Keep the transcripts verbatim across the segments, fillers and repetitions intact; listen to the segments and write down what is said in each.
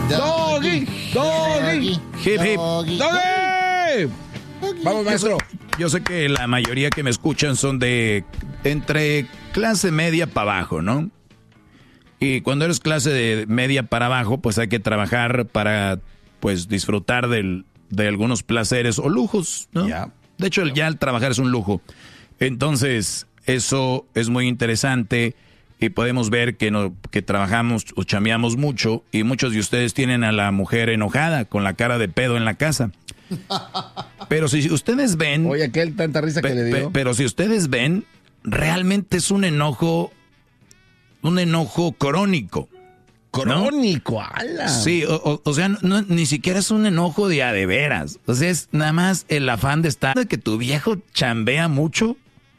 Doggy, doggy, hip hip, doggy. Vamos, maestro. Yo sé que la mayoría que me escuchan son de entre clase media para abajo, ¿no? Y cuando eres clase de media para abajo, pues hay que trabajar para, pues, disfrutar del, de algunos placeres o lujos, ¿no? Yeah. De hecho, el, ya el trabajar es un lujo. Entonces, eso es muy interesante y podemos ver que, no, que trabajamos o chambeamos mucho y muchos de ustedes tienen a la mujer enojada con la cara de pedo en la casa. Pero si ustedes ven... Oye, aquel tanta risa pe, que le dio. Pe, pero si ustedes ven, realmente es un enojo, un enojo crónico. Crónico, ¿no? ala. Sí, o, o, o sea, no, ni siquiera es un enojo de a de veras. O sea, es nada más el afán de estar... de que tu viejo chambea mucho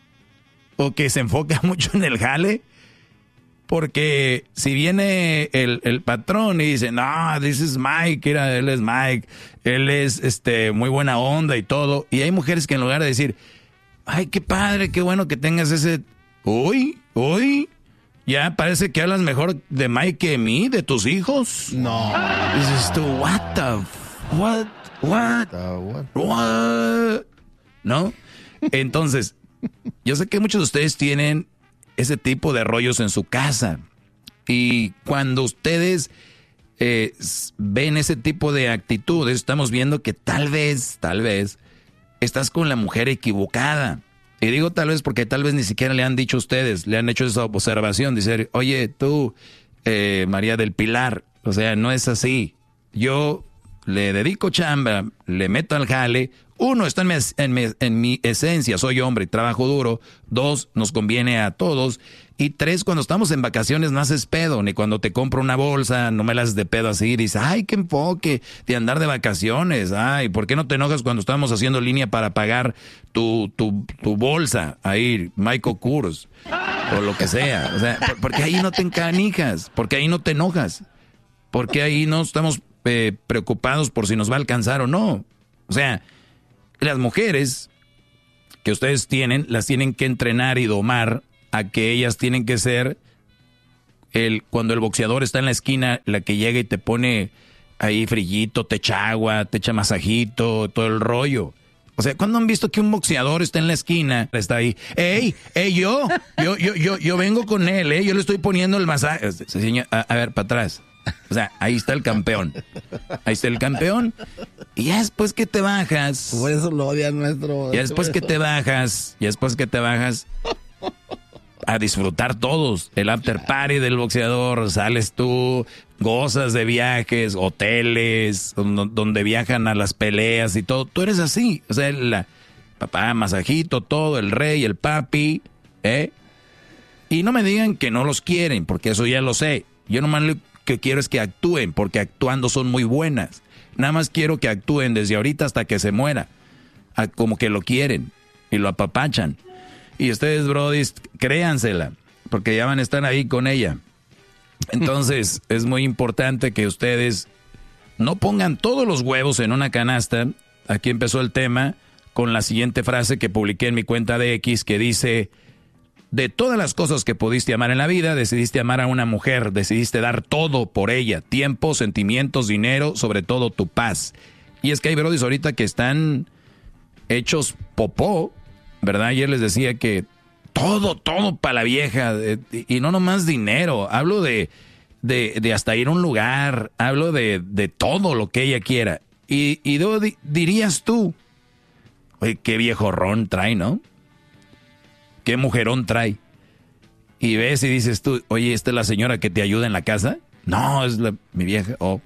o que se enfoca mucho en el jale. Porque si viene el, el patrón y dice, no, this is Mike, mira, él es Mike, él es este muy buena onda y todo. Y hay mujeres que en lugar de decir, ay, qué padre, qué bueno que tengas ese... Uy, uy, ya parece que hablas mejor de Mike que de mí, de tus hijos. No. Dices tú, what the... What? What? What? What? ¿No? Entonces, yo sé que muchos de ustedes tienen ese tipo de rollos en su casa. Y cuando ustedes eh, ven ese tipo de actitudes, estamos viendo que tal vez, tal vez, estás con la mujer equivocada. Y digo tal vez porque tal vez ni siquiera le han dicho a ustedes, le han hecho esa observación, decir, oye, tú, eh, María del Pilar, o sea, no es así. Yo le dedico chamba, le meto al jale. Uno, está en mi, en, mi, en mi esencia, soy hombre, trabajo duro. Dos, nos conviene a todos. Y tres, cuando estamos en vacaciones no haces pedo, ni cuando te compro una bolsa, no me la haces de pedo así. Dices, ay, qué enfoque de andar de vacaciones. Ay, ¿por qué no te enojas cuando estamos haciendo línea para pagar tu, tu, tu bolsa? Ahí, Michael Kors, o lo que sea. O sea, porque ahí no te encanijas, porque ahí no te enojas, porque ahí no estamos eh, preocupados por si nos va a alcanzar o no. O sea, las mujeres que ustedes tienen, las tienen que entrenar y domar a que ellas tienen que ser el cuando el boxeador está en la esquina, la que llega y te pone ahí frillito, te echa agua, te echa masajito, todo el rollo. O sea, ¿cuándo han visto que un boxeador está en la esquina? Está ahí, ¡ey! ¡Ey, yo! Yo, yo, yo, yo vengo con él, ¿eh? Yo le estoy poniendo el masaje. Señor, a, a ver, para atrás. O sea, ahí está el campeón. Ahí está el campeón. Y ya después que te bajas... Por eso lo odian nuestro... Ya después que te bajas, ya después que te bajas... a disfrutar todos. El after party del boxeador, sales tú, gozas de viajes, hoteles, donde viajan a las peleas y todo. Tú eres así. O sea, el papá, masajito, todo, el rey, el papi, ¿eh? Y no me digan que no los quieren, porque eso ya lo sé. Yo nomás lo que quiero es que actúen, porque actuando son muy buenas. Nada más quiero que actúen desde ahorita hasta que se muera. Como que lo quieren y lo apapachan. Y ustedes, brodis, créansela, porque ya van a estar ahí con ella. Entonces, es muy importante que ustedes no pongan todos los huevos en una canasta. Aquí empezó el tema con la siguiente frase que publiqué en mi cuenta de X, que dice: de todas las cosas que pudiste amar en la vida, decidiste amar a una mujer, decidiste dar todo por ella, tiempo, sentimientos, dinero, sobre todo tu paz. Y es que hay brodis ahorita que están hechos popó, ¿verdad? Ayer les decía que todo, todo para la vieja, eh, y no nomás dinero, hablo de, de, de hasta ir a un lugar, hablo de, de todo lo que ella quiera. Y, y luego di, dirías tú, oye, qué viejo ron trae, ¿no? Qué mujerón trae. Y ves y dices tú, oye, ¿esta es la señora que te ayuda en la casa? No, es la, mi vieja. Oh.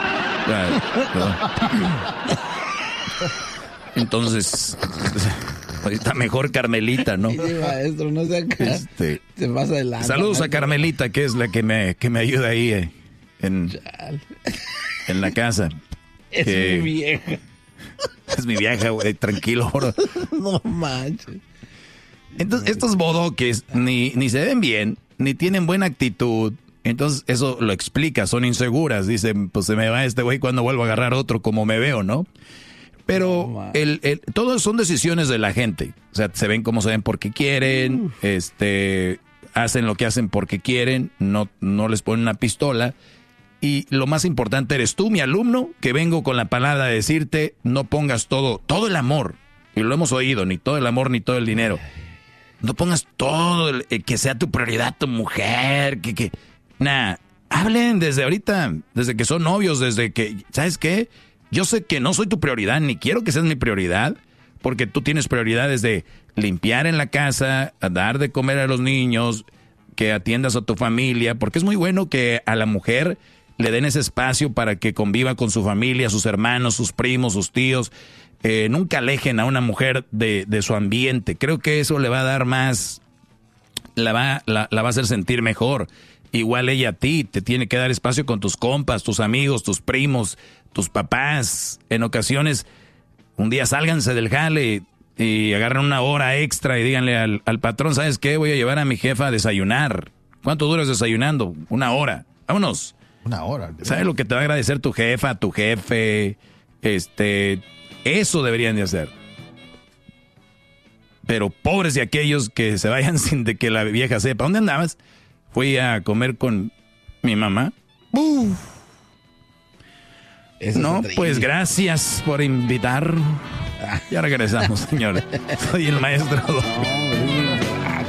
Entonces, ahorita mejor Carmelita, ¿no? Sí, maestro, no sea acá. Este, se pasa adelante. Saludos maestro. A Carmelita, que es la que me, que me ayuda ahí eh, en, en la casa. Es eh, mi vieja. Es mi vieja, güey, tranquilo, bro. No manches. Entonces, estos bodoques ni, ni se ven bien, ni tienen buena actitud. Entonces, eso lo explica, son inseguras. Dicen, pues se me va este güey cuando vuelvo a agarrar otro como me veo, ¿no? Pero no, el, el, todas son decisiones de la gente. O sea, se ven como se ven porque quieren, Uf. este, hacen lo que hacen porque quieren, no, no les ponen una pistola. y lo más importante eres tú, mi alumno, que vengo con la palabra de decirte, no pongas todo, todo el amor, y lo hemos oído, ni todo el amor ni todo el dinero. No pongas todo, el, eh, que sea tu prioridad tu mujer, que, que, nah, hablen desde ahorita, desde que son novios, desde que, ¿sabes qué? Yo sé que no soy tu prioridad, ni quiero que seas mi prioridad, porque tú tienes prioridades de limpiar en la casa, dar de comer a los niños, que atiendas a tu familia, porque es muy bueno que a la mujer le den ese espacio para que conviva con su familia, sus hermanos, sus primos, sus tíos. Eh, nunca alejen a una mujer de, de su ambiente. Creo que eso le va a dar más, la va, la, la va a hacer sentir mejor. Igual ella a ti, te tiene que dar espacio con tus compas, tus amigos, tus primos, tus papás. En ocasiones, un día sálganse del jale y agarren una hora extra y díganle al, al patrón, ¿sabes qué? Voy a llevar a mi jefa a desayunar. ¿Cuánto duras desayunando? Una hora. Vámonos. Una hora. ¿Sabes lo que te va a agradecer tu jefa, tu jefe? Este, eso deberían de hacer. Pero pobres de aquellos que se vayan sin de que la vieja sepa. ¿Dónde andabas? Fui a comer con mi mamá. ¡Uf! No, pues gracias por invitar. Ya regresamos, señores. Soy el maestro. No,